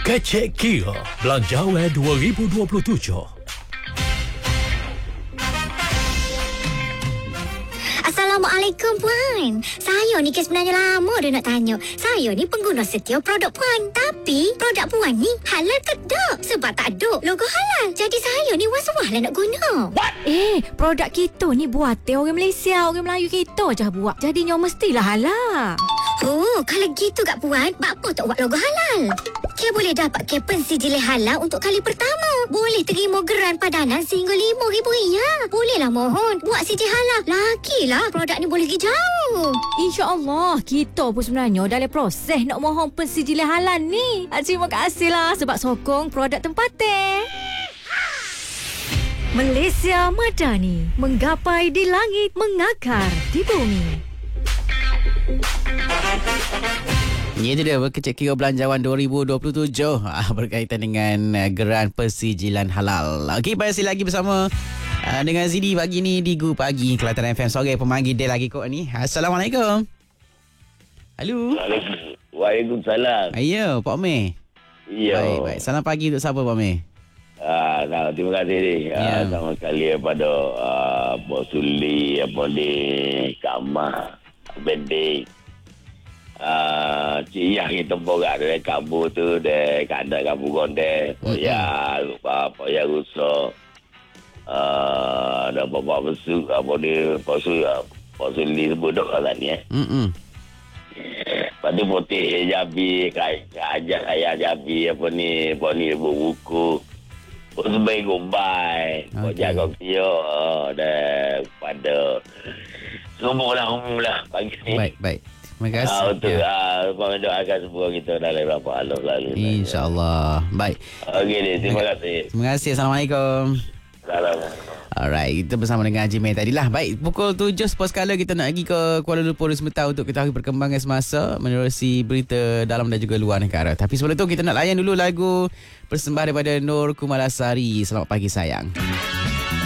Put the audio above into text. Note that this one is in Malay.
Kecek Kira Belanjawan 2027. Assalamualaikum Puan. Saya ni sebenarnya lama dah nak tanya. Saya ni pengguna setia produk Puan. Tapi produk Puan ni halal ke tak? Sebab tak ada logo halal. Jadi saya ni was-was lah nak guna. Produk kita ni buatan orang Malaysia, orang Melayu kita je buat. Jadinya mestilah halal. Oh, kalau gitu Kak Puan, apa tak buat logo halal? Dia boleh dapat kepen sijil halal untuk kali pertama. Boleh terima geran padanan sehingga RM5,000. Bolehlah mohon buat sijil halal. Lagilah produk ni boleh pergi jauh. InsyaAllah, kita pun sebenarnya dalam proses nak mohon pensijilan halal ni. Terima kasihlah sebab sokong produk tempatan. Malaysia Madani, menggapai di langit, mengakar di bumi. Itu dia Kecek Kira Belanjawan 2027 berkaitan dengan geran persijilan halal. Okey, masih lagi bersama dengan Zidi pagi ni di Gu Pagi Kelantan FM. Sore pemanggil dia lagi kot ni. Assalamualaikum. Halo. Waalaikumsalam. Ya, Pak Meh. Ya. Baik. Salam pagi untuk siapa, Pak Meh? Terima kasih ni. Ya. Sama sekali kepada Bos Suli, Kak Mah, Bendik. Cik Yah kita borak dari kampung tu, dari kandang kampung Gondel, Poya Rusak, dan Bapak Besuk, Pak Suli sebut dok kat ni. Lepas tu Putih Jabi, Ajak Ayah Jabi, Apa ni buku. Pun sebaik Gombai, Pok Jaga Kio, dan pada semua lah pagi ni. Baik. Terima kasih. Untuk mendoakan semua kita dalam beberapa Allah lalu. InsyaAllah. Baik. Okey ni, terima kasih. Terima kasih. Assalamualaikum. Assalamualaikum. Alright, kita bersama dengan Haji Meh tadilah. Baik, pukul 7 sepuluh sekala kita nak pergi ke Kuala Lumpur sebentar untuk ketahui perkembangan semasa menerusi berita dalam dan juga luar negara. Tapi sebelum tu kita nak layan dulu lagu persembahan daripada Nur Kumalasari. Selamat pagi sayang.